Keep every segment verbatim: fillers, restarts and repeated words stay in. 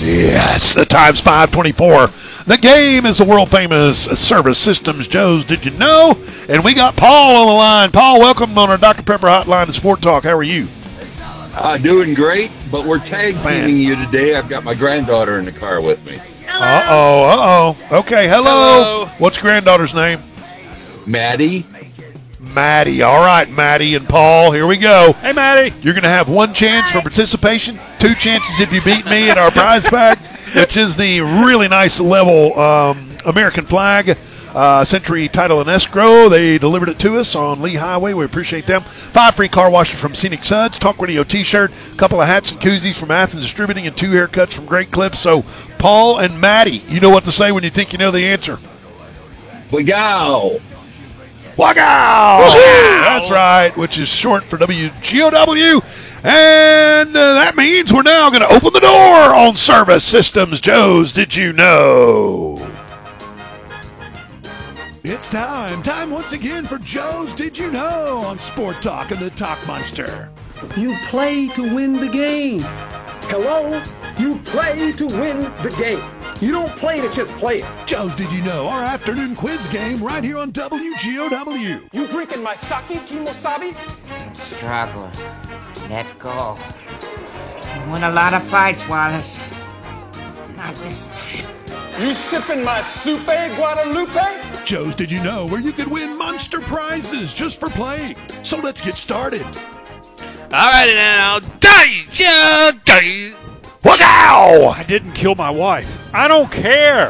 Yes, the time's five twenty-four. The game is the world-famous Service Systems Joe's Did You Know? And we got Paul on the line. Paul, welcome on our Doctor Pepper hotline to Sport Talk. How are you? Uh, doing great, but we're tag teaming you today. I've got my granddaughter in the car with me. Uh-oh, uh-oh. Okay, hello. Hello. What's your granddaughter's name? Maddie. Maddie. All right, Maddie and Paul, here we go. Hey, Maddie. You're going to have one chance for participation, two chances if you beat me at our prize pack, which is the really nice level um, American flag, uh, Century Title and Escrow. They delivered it to us on Lee Highway. We appreciate them. Five free car washes from Scenic Suds, Talk Radio T-shirt, a couple of hats and koozies from Athens Distributing, and two haircuts from Great Clips. So, Paul and Maddie, you know what to say when you think you know the answer. We go. Wagao! That's right, which is short for W G O W. And uh, that means we're now going to open the door on Service Systems Joe's Did You Know? It's time. Time once again for Joe's Did You Know on Sport Talk and the Talk Monster. You play to win the game. Hello? You play to win the game. You don't play to just play it. Joe's Did You Know, our afternoon quiz game right here on W G O W. You drinking my sake, Kimosabi? Struggle. Let go. You won a lot of fights, Wallace. Not this time. You sipping my soupe, Guadalupe? Joe's Did You Know, where you could win monster prizes just for playing. So let's get started. All right, now. Deja, deja. Wagao! I didn't kill my wife. I don't care.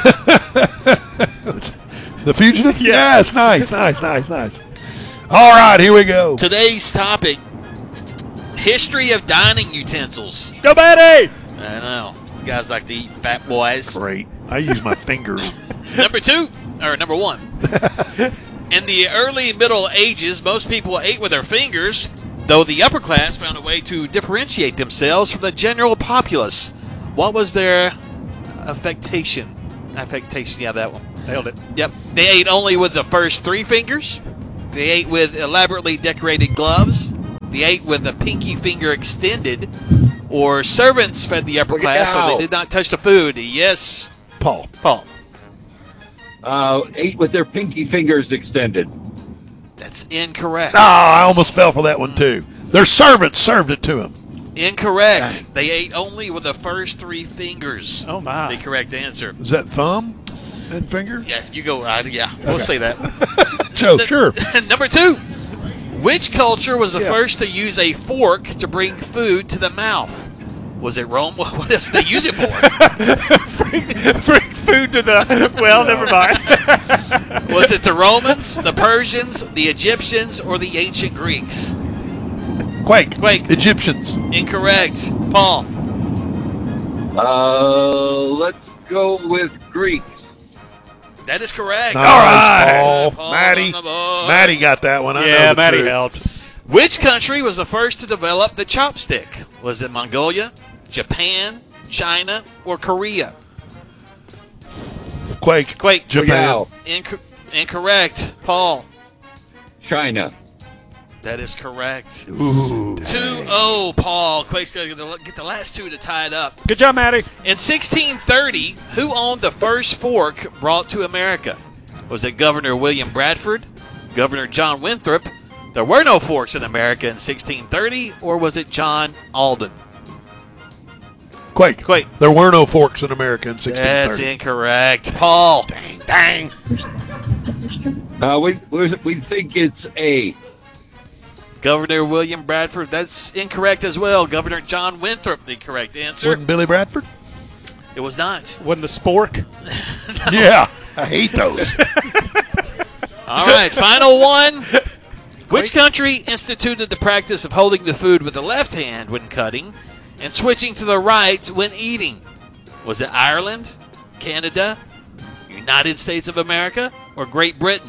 The fugitive? Yes, nice, nice, nice, nice. All right, here we go. Today's topic, history of dining utensils. Go, Betty! I know. You guys like to eat fat boys. Great. I use my fingers. Number two, or number one. In the early Middle Ages, most people ate with their fingers, though the upper class found a way to differentiate themselves from the general populace. What was their affectation? Affectation, yeah, that one. Nailed it. Yep. They ate only with the first three fingers. They ate with elaborately decorated gloves. They ate with the pinky finger extended. Or servants fed the upper Look class, so out. they did not touch the food. Yes, Paul. Paul. Uh, ate with their pinky fingers extended. That's incorrect. Ah, I almost fell for that one, too. Their servants served it to him. Incorrect. They ate only with the first three fingers. Oh, my. The correct answer. Is that thumb and finger? Yeah, you go. Uh, yeah, we'll say that. Joe, sure. Number two. Which culture was the Yeah. first to use a fork to bring food to the mouth? Was it Rome? What else did they use it for? bring, bring food to the... Well, never mind. Was it the Romans, the Persians, the Egyptians, or the ancient Greeks? Quake. Quake. Egyptians. Incorrect. Paul. Uh, let's go with Greeks. That is correct. Nice, right. Paul. Paul Maddie. on the board. Maddie got that one. I yeah, know the Maddie truth. helped. Which country was the first to develop the chopstick? Was it Mongolia, Japan, China, or Korea? Quake. Quake. Japan. Wow. Inc- incorrect. Paul. China. That is correct. Ooh. two oh, Paul. Quake's going to get the last two to tie it up. Good job, Maddie. In sixteen thirty, who owned the first fork brought to America? Was it Governor William Bradford, Governor John Winthrop? There were no forks in America in sixteen thirty, or was it John Alden? Quake. Quake. There were no forks in America in sixteen thirty. That's incorrect. Paul. Dang. Uh, we, we we think it's A. Governor William Bradford. That's incorrect as well. Governor John Winthrop, the correct answer. Wasn't Billy Bradford? It was not. Wasn't the spork? Yeah. I hate those. All right, final one. Which country instituted the practice of holding the food with the left hand when cutting and switching to the right when eating? Was it Ireland, Canada, United States of America, or Great Britain?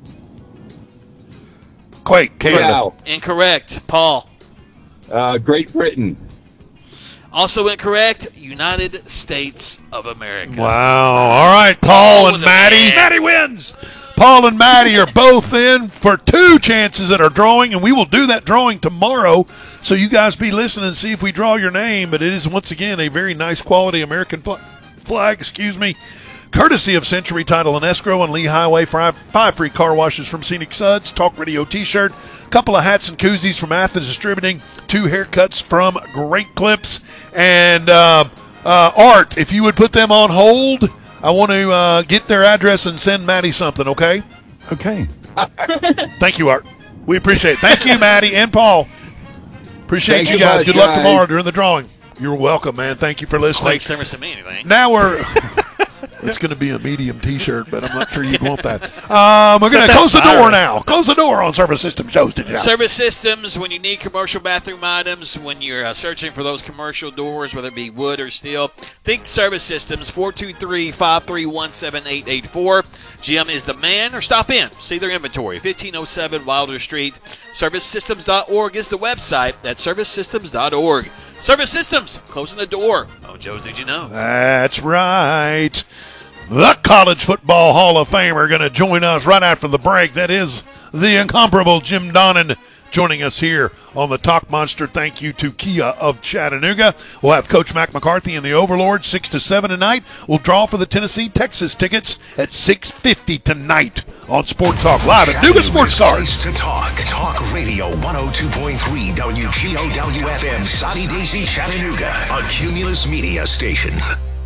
Quake. Canada. Wow. Incorrect. Paul. Uh, Great Britain. Also incorrect. United States of America. Wow. All right, Paul with and a Maddie. man. Maddie wins. Paul and Maddie are both in for two chances at our drawing, and we will do that drawing tomorrow. So you guys be listening and see if we draw your name. But it is, once again, a very nice quality American flag, flag excuse me, courtesy of Century Title and Escrow on Lee Highway. Five, five free car washes from Scenic Suds, Talk Radio T-shirt, a couple of hats and koozies from Athens Distributing, two haircuts from Great Clips, and uh, uh, Art, if you would put them on hold, I want to uh, get their address and send Maddie something, okay? Okay. Thank you, Art. We appreciate it. Thank you, Maddie and Paul. Appreciate Thank you you guys. much, Good luck guys. tomorrow during the drawing. You're welcome, man. Thank you for listening. Quakes never sent me anything. Now we're it's going to be a medium T-shirt, but I'm not sure you'd want that. Um, we're going to close the door now. Close the door on Service Systems. Joe's did you? Service Systems, when you need commercial bathroom items, when you're uh, searching for those commercial doors, whether it be wood or steel, think Service Systems, four two three, five three one, seven eight eight four. Jim is the man, or stop in. See their inventory, fifteen oh seven Wilder Street. Service Systems dot org is the website. That's Service Systems dot org. Service Systems, closing the door. Oh, Joe, did you know? That's right. The College Football Hall of Famer going to join us right after the break. That is the incomparable Jim Donnan joining us here on the Talk Monster. Thank you to Kia of Chattanooga. We'll have Coach Mac McCarthy and the Overlord six to seven tonight. We'll draw for the Tennessee-Texas tickets at six fifty tonight on Sport Talk Live at Nooga Sports Cards. To talk. Talk Radio one oh two point three W G O W F M, Soddy Daisy, Chattanooga, a Cumulus Media station.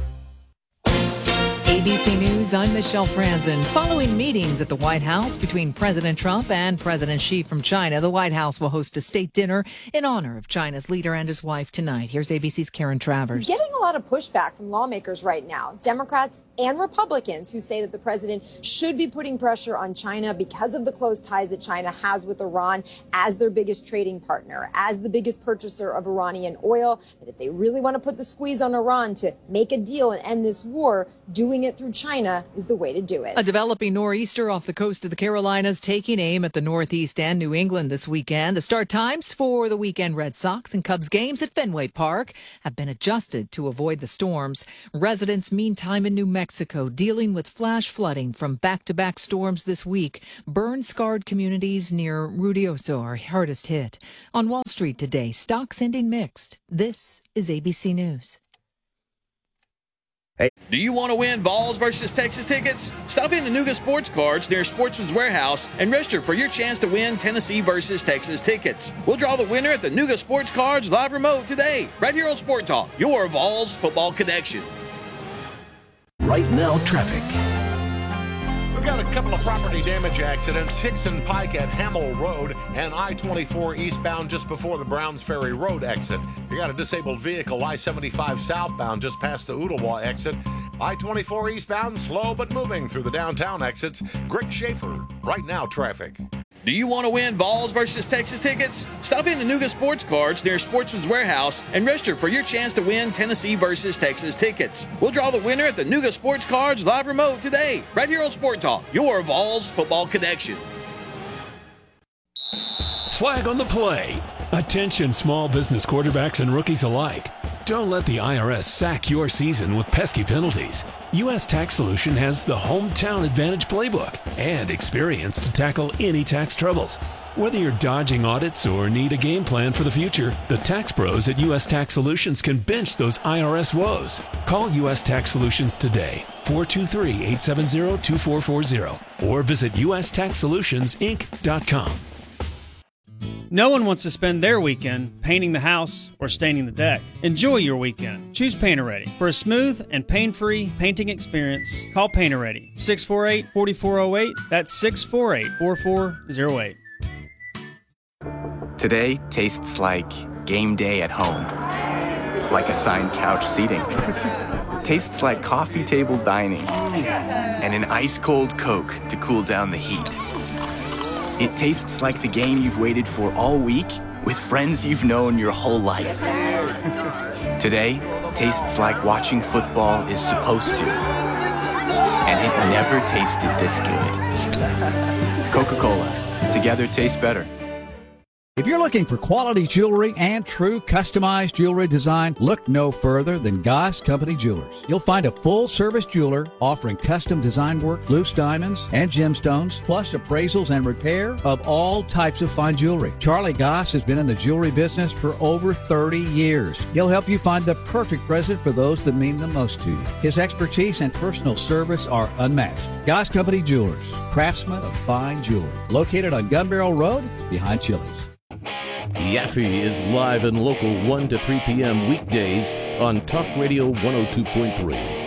A B C News, I'm Michelle Franzen. Following meetings at the White House between President Trump and President Xi from China, the White House will host a state dinner in honor of China's leader and his wife tonight. Here's A B C's Karen Travers. He's getting a lot of pushback from lawmakers right now, Democrats and Republicans, who say that the president should be putting pressure on China because of the close ties that China has with Iran as their biggest trading partner, as the biggest purchaser of Iranian oil, that if they really want to put the squeeze on Iran to make a deal and end this war, doing it through China is the way to do it. A developing nor'easter off the coast of the Carolinas taking aim at the Northeast and New England this weekend. The start times for the weekend Red Sox and Cubs games at Fenway Park have been adjusted to avoid the storms. Residents, meantime, in New Mexico dealing with flash flooding from back-to-back storms this week. Burn-scarred communities near Ruidoso are hardest hit. On Wall Street today, stocks ending mixed. This is A B C News. Do you want to win Vols versus Texas tickets? Stop in to Nooga Sports Cards near Sportsman's Warehouse and register for your chance to win Tennessee versus Texas tickets. We'll draw the winner at the Nooga Sports Cards live remote today, right here on Sport Talk, your Vols football connection. Right now, traffic. We've got a couple of property damage accidents. Hickson Pike at Hamill Road and I twenty-four eastbound just before the Browns Ferry Road exit. You got a disabled vehicle, I seventy-five southbound just past the Ooltewah exit. I twenty-four eastbound, slow but moving through the downtown exits. Greg Schaefer, right now traffic. Do you want to win Vols versus Texas tickets? Stop in to Nooga Sports Cards near Sportsman's Warehouse and register for your chance to win Tennessee versus Texas tickets. We'll draw the winner at the Nooga Sports Cards live remote today, right here on Sport Talk, your Vols football connection. Flag on the play. Attention small business quarterbacks and rookies alike. Don't let the I R S sack your season with pesky penalties. U S Tax Solution has the Hometown Advantage playbook and experience to tackle any tax troubles. Whether you're dodging audits or need a game plan for the future, the tax pros at U S Tax Solutions can bench those I R S woes. Call U S Tax Solutions today, four two three, eight seven zero, two four four zero, or visit U S tax solutions inc dot com. No one wants to spend their weekend painting the house or staining the deck. Enjoy your weekend. Choose Painter Ready. For a smooth and pain-free painting experience, call Painter Ready. six four eight, four four zero eight. That's six four eight, four four zero eight. Today tastes like game day at home. Like assigned couch seating. Tastes like coffee table dining. And an ice-cold Coke to cool down the heat. It tastes like the game you've waited for all week with friends you've known your whole life. Today tastes like watching football is supposed to. And it never tasted this good. Coca-Cola. Together tastes better. If you're looking for quality jewelry and true customized jewelry design, look no further than Goss Company Jewelers. You'll find a full-service jeweler offering custom design work, loose diamonds, and gemstones, plus appraisals and repair of all types of fine jewelry. Charlie Goss has been in the jewelry business for over thirty years. He'll help you find the perfect present for those that mean the most to you. His expertise and personal service are unmatched. Goss Company Jewelers, craftsmen of fine jewelry, located on Gun Barrel Road behind Chili's. Yaffe is live and local one to three p.m. weekdays on Talk Radio one oh two point three.